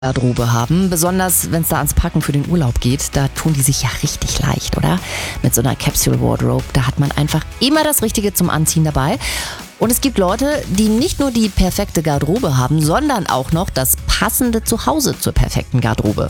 Garderobe haben, besonders wenn es da ans Packen für den Urlaub geht, da tun die sich ja richtig leicht, oder? Mit so einer Capsule Wardrobe, da hat man einfach immer das Richtige zum Anziehen dabei. Und es gibt Leute, die nicht nur die perfekte Garderobe haben, sondern auch noch das passende Zuhause zur perfekten Garderobe.